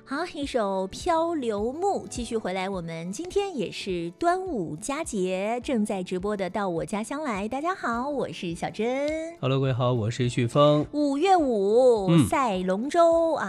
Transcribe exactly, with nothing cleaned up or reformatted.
好，一首《漂流木》继续回来，我们今天也是端午佳节，正在直播的《到我家乡来》。大家好，我是小珍。 Hello， 各位好，我是旭峰。 五月五，嗯、赛龙舟啊。